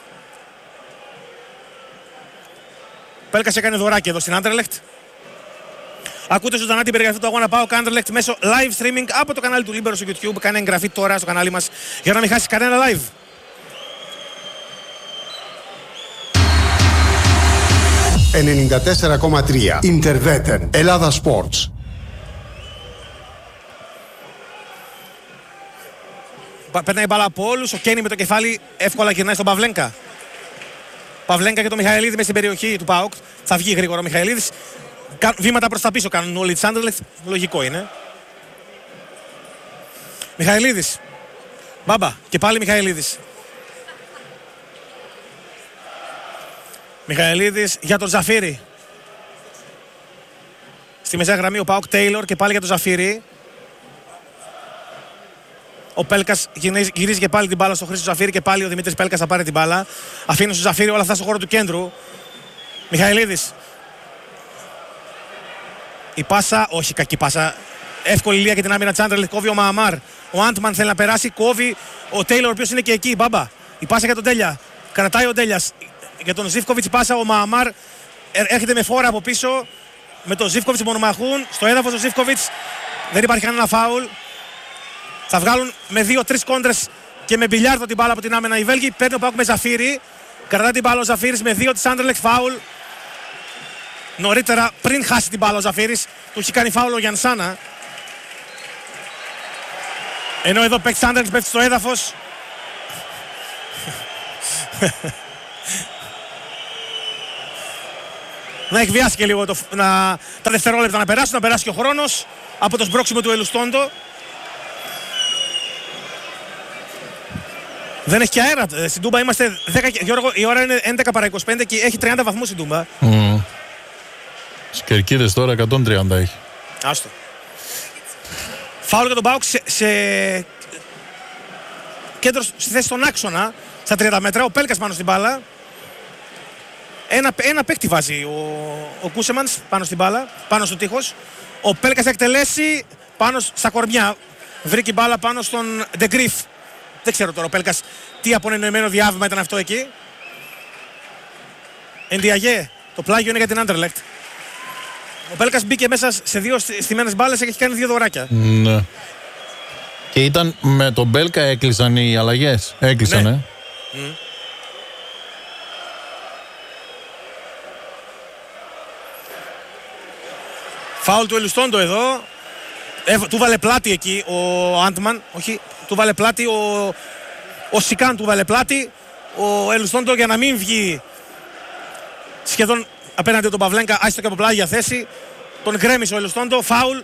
Ο Πέλκας έκανε δωράκι εδώ στην Άντερλεχτ. Ακούτε ζωντανά την περιγραφή του αγώνα ΠΑΟΚ Άντερλεχτ μέσω live streaming από το κανάλι του Λίμπερο στο YouTube. Κάνε εγγραφή τώρα στο κανάλι μας για να μην χάσεις κανένα live. Interveten, Ελλάδα Sports. Περνάει μπάλα από όλους. Ο Κένι με το κεφάλι εύκολα γυρνάει στον Παυλένκα. Παυλένκα και το Μιχαηλίδη μέσα στην περιοχή του ΠΑΟΚ. Θα βγει γρήγορα ο Μιχαηλίδης. Βήματα προς τα πίσω κάνουν όλοι τις Άντερλεχτ. Λογικό είναι. Μιχαηλίδης. Μπάμπα. Και πάλι Μιχαηλίδης. Μιχαηλίδης για τον Ζαφύρη. Στη μεσαία γραμμή ο ΠΑΟΚ Τέιλορ και πάλι για τον Ζαφύρη. Ο Πέλκας γυρίζει και πάλι την μπάλα στο Χρήστο Ζαφύρη και πάλι ο Δημήτρης Πέλκας θα πάρει την μπάλα. Αφήνει στο Ζαφύρη όλα αυτά στο χώρο του κέντρου. Μιχαηλίδης. Η πάσα, όχι κακή πάσα. Εύκολη λία για την άμυνα της Άντερλεχτ. Κόβει ο Μααμάρ. Ο Άντμαν θέλει να περάσει. Κόβει ο Τέιλορ, ο οποίος είναι και εκεί. Μπάμπα. Η πάσα για τον Τέλια. Κρατάει ο Τέλιας. Για τον Ζίβκοβιτς η πάσα. Ο Μααμάρ έρχεται με φόρα από πίσω. Με τον Ζίβκοβιτς μονομαχούν. Στο έδαφος ο Ζίβκοβιτς. Δεν υπάρχει κανένα φάουλ. Θα βγάλουν με 2-3 κόντρες και με μπιλιάρδο την μπάλα από την άμυνα οι Βέλγοι. Παίρνει ο ΠΑΟΚ με Ζαφύρη. Κρατάει την μπάλα ο Ζαφύρης με 2 της Άντερλεχτ. Φάουλ. Νωρίτερα, πριν χάσει την μπάλα ο Ζαφύρης, του έχει κάνει φάουλ ο Γιανσάνα. Ενώ εδώ παίκτης Άντερλεχτ πέφτει στο έδαφος. να εκβιάσει και λίγο τα δευτερόλεπτα να περάσει και ο χρόνος από το σμπρώξιμο του Ελουστόντο. Δεν έχει και αέρα. Στην Τούμπα είμαστε 10, Γιώργο, η ώρα είναι 11 παρά 25 και έχει 30 βαθμούς στην Τούμπα. Στις Κερκίδες τώρα 130 έχει. Άστο. Φάουλ για τον ΠΑΟΚ σε κέντρο, στη θέση στον άξονα, στα 30 μέτρα. Ο Πέλκας πάνω στην μπάλα. Ένα παίκτη βάζει ο Κούσεμανς πάνω στην μπάλα, πάνω στο τείχος. Ο Πέλκας θα εκτελέσει πάνω στα κορμιά. Βρήκε μπάλα πάνω στον Ντεγκρίφ. Δεν ξέρω τώρα ο Πέλκας τι απονενοημένο διάβημα ήταν αυτό εκεί. Εντιαγέ, το πλάγιο είναι για την Άντερλεχτ. Ο Πέλκας μπήκε μέσα σε 2 στιμένες μπάλες και έχει κάνει 2 δωράκια. Ναι. Και ήταν με τον Μπέλκα έκλεισαν οι αλλαγές. Έκλεισαν, ναι. Φάουλ του Ελουστόντο εδώ. Του βάλε πλάτη εκεί ο Άντμαν. Όχι, του βάλε πλάτη ο Σικάν, του βάλε πλάτη. Ο Ελουστόντο για να μην βγει σχεδόν απέναντι τον Παυλένκα, άστο και από πλάγια θέση. Τον γκρέμισε ο Ελουστόντο. Φάουλ.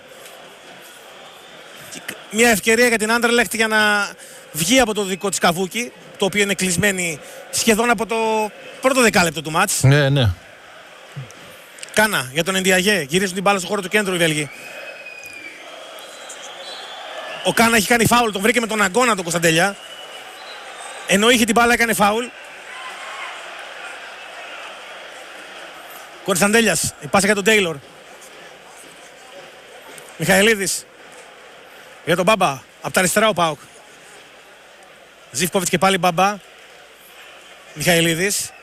Μια ευκαιρία για την Άντερλεχτ για να βγει από το δικό της καβούκι, το οποίο είναι κλεισμένη σχεδόν από το πρώτο δεκάλεπτο του μάτς. Ναι, ναι. Κάνα για τον Εντιαγέ. Γυρίζουν την μπάλα στο χώρο του κέντρου οι Βέλγοι. Ο Κάνα έχει κάνει φάουλ, τον βρήκε με τον αγκώνα τον Κωνσταντέλια. Ενώ είχε την μπάλα έκανε φάουλ. Κωνσταντέλιας, η πάσα για τον Τέιλορ. Μιχαηλίδης για τον Μπάμπα, από τα αριστερά ο ΠΑΟΚ. Ζίβκοβιτς και πάλι Μπάμπα. Μιχαηλίδης.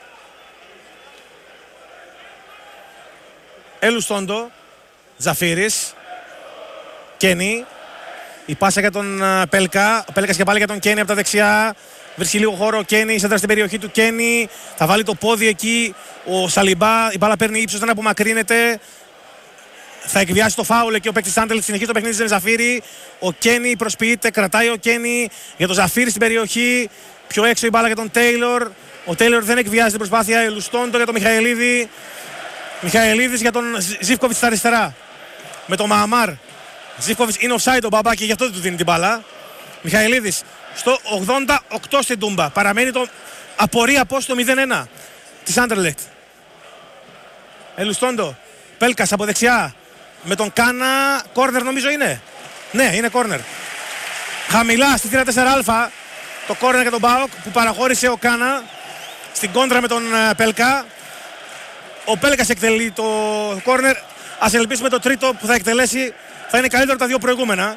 Ελουστόντο. Ζαφύρης. Κένι. Η πάσα για τον Πέλκα. Ο Πέλκας και πάλι για τον Κένι από τα δεξιά. Βρίσκει λίγο χώρο ο Κένι, σέντρα στην περιοχή του Κένι. Θα βάλει το πόδι εκεί. Ο Σαλιμπά, η μπάλα παίρνει ύψος, δεν απομακρύνεται. Θα εκβιάσει το φάουλ εκεί ο παίκτης Άντελ. Συνεχίζει το παιχνίδι της Ζαφύρη. Ο Κένι προσποιείται, κρατάει ο Κένι για τον Ζαφύρη στην περιοχή. Πιο έξω η μπάλα για τον Τέιλορ. Ο Τέιλορ δεν εκβιάζει την προσπάθεια. Ελουστόντο για τον Μιχαηλίδη. Μιχαηλίδης για τον Ζίβκοβιτς στα αριστερά. Με τον Μααμάρ. Ζίβκοβιτς είναι offside ο Μπαμπά και γι' αυτό δεν του δίνει την μπάλα. Μιχαηλίδης στο 88 στην Τούμπα. Παραμένει το απορία πώς το 0-1 της Άντερλεχτ. Ελουστόντο. Πέλκας από δεξιά. Με τον Κάνα. Κόρνερ νομίζω είναι. Ναι, είναι κόρνερ. Χαμηλά στη θύρα 4α. Το κόρνερ για τον ΠΑΟΚ που παραχώρησε ο Κάνα στην κόντρα με τον Πέλκα. Ο Πέλκας εκτελεί το κόρνερ. Ας ελπίσουμε το τρίτο που θα εκτελέσει θα είναι καλύτερο από τα 2 προηγούμενα.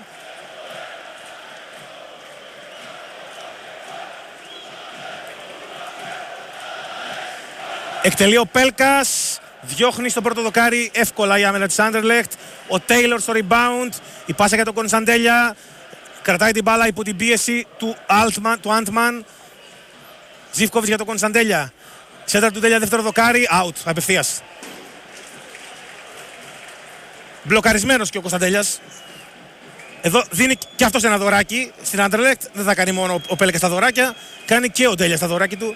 Εκτελεί ο Πέλκας. Διώχνει στο πρώτο δοκάρι εύκολα η άμυνα της Άντερλεχτ. Ο Τέιλορ στο rebound. Η πάσα για τον Κωνσταντέλια. Κρατάει την μπάλα υπό την πίεση του Άντμαν. Ζίβκοβιτς για τον Κωνσταντέλια. Σέντρα του Τέλια δεύτερο δοκάρι. Out απευθείας. Μπλοκαρισμένος και ο Κωνσταντέλιας. Εδώ δίνει και αυτός ένα δωράκι στην Άντερλεχτ. Δεν θα κάνει μόνο ο Πέλκας τα δωράκια. Κάνει και ο Τέλιας τα δωράκι του.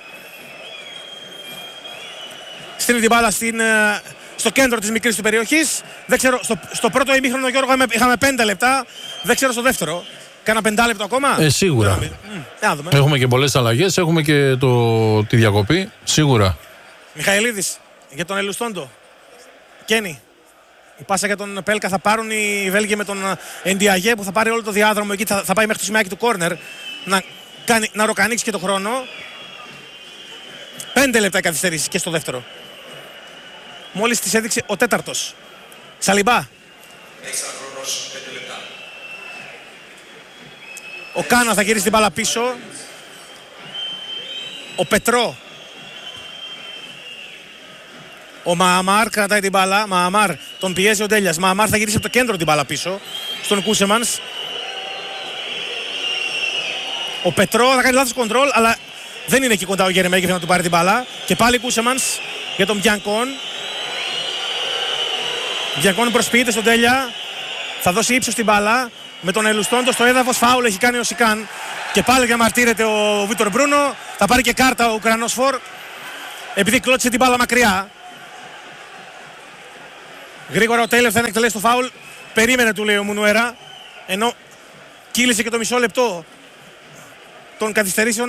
Στείλει την μπάλα στο κέντρο της μικρής του περιοχής. Δεν ξέρω, στο πρώτο ημίχρονο Γιώργο είχαμε 5 λεπτά. Δεν ξέρω στο δεύτερο. Κάνα 5 λεπτό ακόμα. Σίγουρα. Έχουμε και πολλές αλλαγές. Έχουμε και τη διακοπή. Σίγουρα. Μιχαηλίδης για τον Ελουστόντο. Κένι. Η πάσα για τον Πέλκα θα πάρουν οι Βέλγοι με τον Εντιαγέ που θα πάρει όλο το διάδρομο εκεί. Θα πάει μέχρι το σημαίακι του κόρνερ να ροκανίξει και το χρόνο. 5 λεπτά καθυστερήσεις και στο δεύτερο. Μόλις τις έδειξε ο τέταρτος. Σαλιμπά. Ο Κάνα θα γυρίσει την μπάλα πίσω. Ο Πετρό. Ο Μααμάρ κρατάει την μπάλα. Μααμάρ τον πιέζει ο Ντέλιας. Μααμάρ θα γυρίσει από το κέντρο την μπάλα πίσω. Στον Κούσεμανς. Ο Πετρό θα κάνει λάθος κοντρόλ, αλλά δεν είναι εκεί κοντά ο Γερεμέγεφ να του πάρει την μπάλα. Και πάλι Κούσεμανς για τον Μπιανκόν. Μπιανκόν προσποιείται στον Τέλια. Θα δώσει ύψος στην μπάλα. Με τον Ελουστόντο στο έδαφος. Φάουλ έχει κάνει ο Σικάν. Και πάλι διαμαρτύρεται ο Βίτορ Μπρούνο. Θα πάρει και κάρτα ο Ουκρανός φορ. Επειδή κλώτησε την μπάλα μακριά. Γρήγορα ο Τέιλορ θα εκτελέσει το φάουλ. Περίμενε, του λέει ο Μουνουέρα. Ενώ κύλησε και το μισό λεπτό των καθυστερήσεων.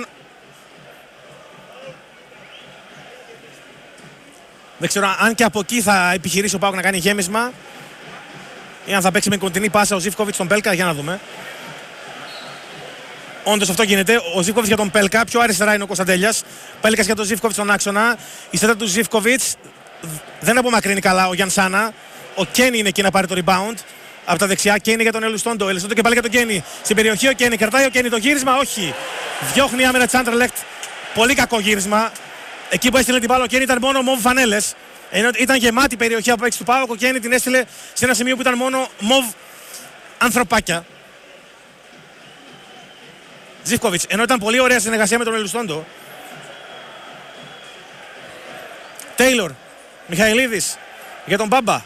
Δεν ξέρω αν και από εκεί θα επιχειρήσει ο ΠΑΟΚ να κάνει γέμισμα ή αν θα παίξει με κοντινή πάσα ο Ζίβκοβιτς στον Πέλκα. Για να δούμε. Όντως αυτό γίνεται. Ο Ζίβκοβιτς για τον Πέλκα. Πιο αριστερά είναι ο Κωνσταντέλιας. Πέλκας για τον Ζίβκοβιτς στον άξονα. Η σέντρα του Ζίβκοβιτς δεν απομακρύνει καλά ο Γιανσάνα. Ο Κένι είναι εκεί να πάρει το rebound. Από τα δεξιά Κένι για τον Ελουστόντο. Ελουστόντο και πάλι για τον Κένι. Στην περιοχή ο Κένι. Κρατάει ο Κένι το γύρισμα. Όχι. Διώχνει άμυνα της Άντερλεχτ. Πολύ κακό γύρισμα. Εκεί που έστειλε την μπάλα ο Κένι ήταν μόνο μοβ φανέλες. Ενώ ήταν γεμάτη η περιοχή από έξι του ΠΑΟΚ. Ο Κένι την έστειλε σε ένα σημείο που ήταν μόνο μοβ ανθρωπάκια. Ζίβκοβιτς. Ενώ ήταν πολύ ωραία συνεργασία με τον Ελουστόντο. Τέιλορ. Μιχαηλίδης για τον Μπάμπα.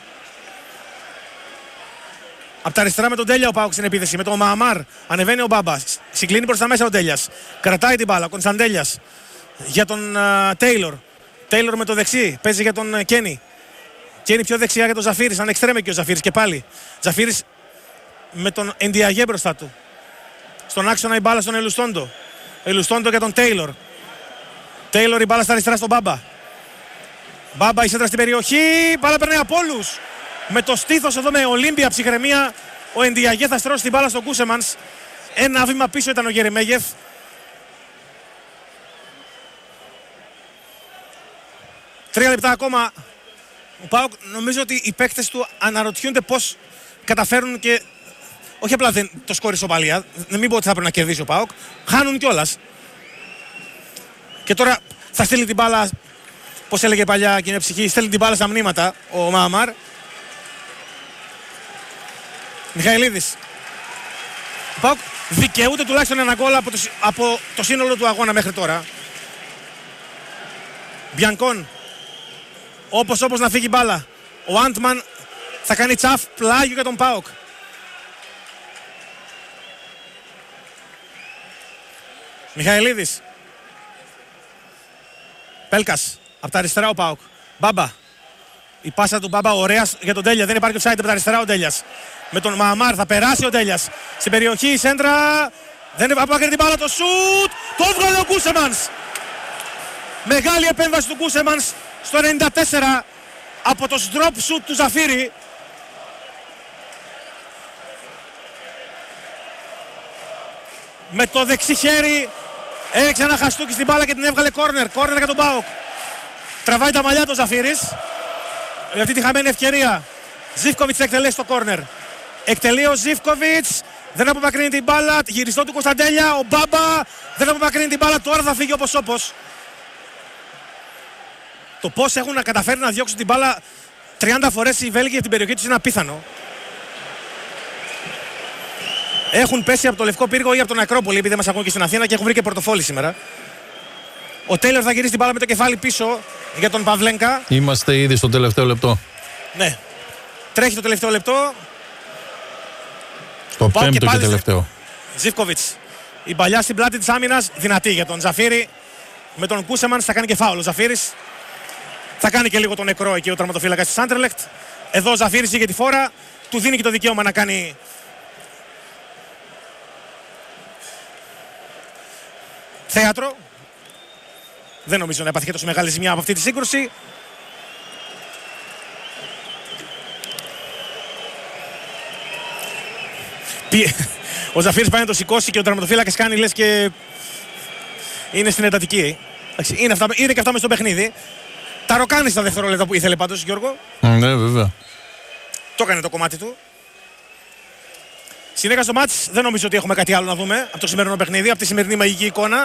Από τα αριστερά με τον Τέλια ο ΠΑΟΚ στην επίθεση. Με τον Μααμάρ ανεβαίνει ο Μπάμπα. Συγκλίνει προς τα μέσα ο Τέλιας. Κρατάει την μπάλα. Ο Κωνσταντέλιας για τον Τέιλορ. Τέιλορ με το δεξί. Παίζει για τον Κένι. Κένι πιο δεξιά για τον Ζαφίρης. Αν εξτρέμε και ο Ζαφίρης και πάλι. Ζαφίρης με τον Εντιαγέ μπροστά του. Στον άξονα η μπάλα στον Ελουστόντο. Ελουστόντο για τον Τέιλορ. Τέιλορ η μπάλα στα αριστερά στον Μπάμπα. Μπάμπα η σέντρα στην περιοχή. Μπάλα περνάει από όλους. Με το στήθος εδώ με Ολύμπια ψυχραιμία. Ο Εντιαγέ θα στρώσει την μπάλα στον Κούσεμανς. Ένα βήμα πίσω ήταν ο Γερεμέγεφ. 3 λεπτά ακόμα. Ο ΠΑΟΚ νομίζω ότι οι παίκτες του αναρωτιούνται πώς καταφέρουν και όχι απλά δεν το σκόρει ισοπαλία. Δεν μην πω ότι θα πρέπει να κερδίσει ο ΠΑΟΚ. Χάνουν κιόλας. Και τώρα θα στείλει την μπάλα, πώς έλεγε παλιά και είναι ψυχή, στέλνει την μπάλα στα μνήματα ο Μααμάρ. Μιχαηλίδης. Ο ΠΑΟΚ δικαιούται τουλάχιστον ένα γκολ από το σύνολο του αγώνα μέχρι τώρα. Μπιανκόν. Όπως να φύγει μπάλα. Ο Άντμαν θα κάνει τσαφ πλάγιο για τον ΠΑΟΚ. Μιχαηλίδης. Πέλκας. Από τα αριστερά ο ΠΑΟΚ. Μπάμπα. Η πάσα του Μπάμπα ωραία για τον Τέλια. Δεν υπάρχει offside από τα αριστερά ο Τέλιας. Με τον Μααμάρ θα περάσει ο Τέλιας. Στην περιοχή η σέντρα. Δεν απάκρινε την μπάλα το σουτ. Το έβγαλε ο Κούσεμανς. Μεγάλη επέμβαση του Κούσεμανς στο 94 από το drop shoot του Ζαφίρη. Με το δεξί χέρι έριξε ένα χαστούκι στην μπάλα και την έβγαλε κόρνερ. Κόρνερ για τον ΠΑΟΚ. Τραβάει τα μαλλιά του Ζαφίρης. Για αυτή τη χαμένη ευκαιρία. Ζίβκοβιτς θα εκτελέσει το κόρνερ. Εκτελεί ο Ζίβκοβιτς. Δεν απομακρύνει την μπάλα. Γυριστό του Κωνσταντέλια. Ο Μπάμπα δεν απομακρύνει την μπάλα. Τώρα θα φύγει όπως. Το πώς έχουν να καταφέρει να διώξουν την μπάλα 30 φορές οι Βέλγοι από την περιοχή τους είναι απίθανο. Έχουν πέσει από το Λευκό Πύργο ή από τον Ακρόπολη, επειδή δεν μας ακούν και στην Αθήνα και έχουν βρει και πορτοφόλι σήμερα. Ο Τέιλορ θα γυρίσει την μπάλα με το κεφάλι πίσω για τον Παυλένκα. Είμαστε ήδη στο τελευταίο λεπτό. Ναι. Τρέχει το τελευταίο λεπτό. Το πέμπτο και τελευταίο. Ζίβκοβιτς. Η παλιά στην πλάτη της άμυνας δυνατή για τον Ζαφίρη. Με τον Κούσεμανς θα κάνει και φάουλ. Ο Ζαφίρης θα κάνει και λίγο το νεκρό εκεί ο τερματοφύλακας της Άντερλεχτ. Εδώ ο Ζαφίρης είχε τη φόρα. Του δίνει και το δικαίωμα να κάνει θέατρο. Δεν νομίζω να έπαθε τόσο μεγάλη ζημιά από αυτή τη σύγκρουση. Ο Ζαφίρης πάει να το σηκώσει και ο τερματοφύλακας κάνει λες και είναι στην εντατική. Είναι και αυτά μες στο παιχνίδι. Τα ροκάνει στα δευτερόλεπτα που ήθελε πάντως, Γιώργο. Ναι, βέβαια. Το έκανε το κομμάτι του. Συνέχεια στο μάτς δεν νομίζω ότι έχουμε κάτι άλλο να δούμε από το σημερινό παιχνίδι, από τη σημερινή μαγική εικόνα.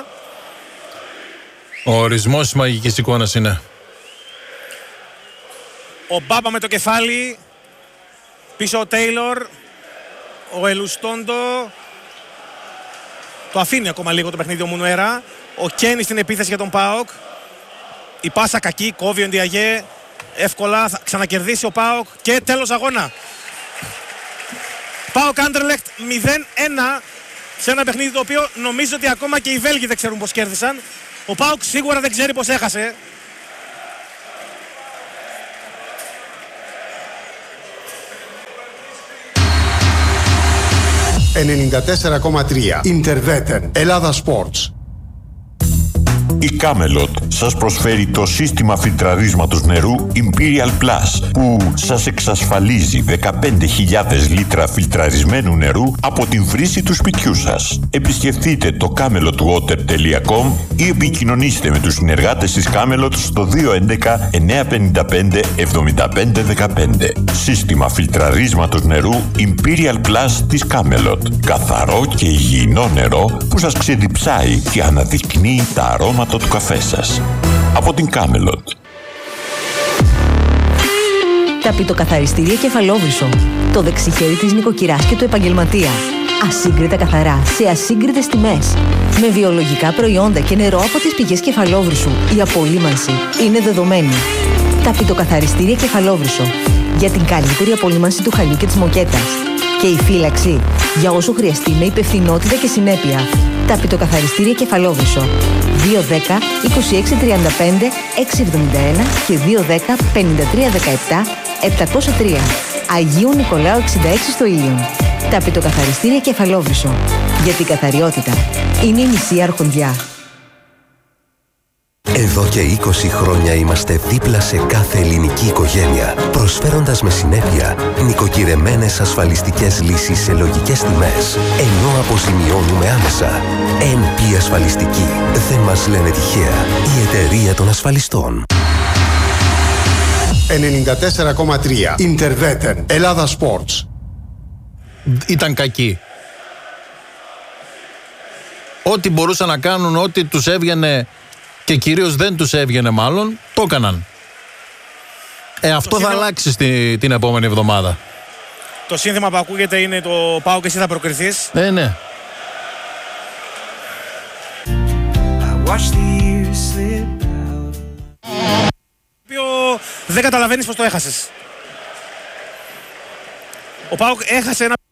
Ο ορισμός της μαγικής εικόνας είναι. Ο Μπάμπα με το κεφάλι. Πίσω ο Τέιλορ. Ο Ελουστόντο. Το αφήνει ακόμα λίγο το παιχνίδι ο Μουνουέρα. Ο Κένι στην επίθεση για τον ΠΑΟΚ. Η πάσα κακή, κόβει ο Ντιαγέ. Εύκολα θα ξανακερδίσει ο ΠΑΟΚ. Και τέλος αγώνα. ΠΑΟΚ Άντερλεχτ 0-1 σε ένα παιχνίδι το οποίο νομίζω ότι ακόμα και οι Βέλγοι δεν ξέρουν πώς κέρδισαν. Ο ΠΑΟΚ σίγουρα δεν ξέρει πώς έχασε. 94,3 Interveten. Ελλάδα Sports. Η Camelot σας προσφέρει το σύστημα φιλτραρίσματος νερού Imperial Plus που σας εξασφαλίζει 15.000 λίτρα φιλτραρισμένου νερού από την βρύση του σπιτιού σας. Επισκεφτείτε το camelotwater.com ή επικοινωνήστε με τους συνεργάτες της Camelot στο 211 955 7515. Σύστημα φιλτραρίσματος νερού Imperial Plus της Camelot. Καθαρό και υγιεινό νερό που σας ξεδιψάει και αναδεικνύει τα αρώματα του καφέ σας. Από την Camelot. Ταπητοκαθαριστήρια Κεφαλόβρυσο. Το δεξιχέρι της νοικοκυράς και του επαγγελματία. Ασύγκριτα καθαρά, σε ασύγκριτες τιμές. Με βιολογικά προϊόντα και νερό από τις πηγές Κεφαλόβρυσου. Η απολύμανση είναι δεδομένη. Ταπητοκαθαριστήρια Κεφαλόβρυσο. Για την καλύτερη απολύμανση του χαλιού και της μοκέτας. Και η φύλαξη για όσο χρειαστεί με υπευθυνότητα και συνέπεια. Ταπητοκαθαριστήρια Κεφαλόβρυσο. 210 2635 671 και 210 5317 703. Αγίου Νικολάου 66 στο Ήλιον. Ταπητοκαθαριστήρια Κεφαλόβρυσο. Γιατί η καθαριότητα είναι η μισή αρχοντιά. Εδώ και 20 χρόνια είμαστε δίπλα σε κάθε ελληνική οικογένεια, προσφέροντας με συνέπεια νοικοκυρεμένες ασφαλιστικές λύσεις σε λογικές τιμές, ενώ αποζημιώνουμε άμεσα. NP Ασφαλιστική. Δεν μας λένε τυχαία. Η εταιρεία των ασφαλιστών. 94,3 Interveten. Ελλάδα Sports. Ήταν κακοί. Ό,τι μπορούσαν να κάνουν, ό,τι τους έβγαινε και κυρίως δεν τους έβγαινε μάλλον, το έκαναν. Αυτό θα αλλάξει την επόμενη εβδομάδα. Το σύνθημα που ακούγεται είναι το «Πάω και εσύ θα προκριθείς». Ναι. Δεν καταλαβαίνεις πως το έχασες. Ο ΠΑΟΚ έχασε ένα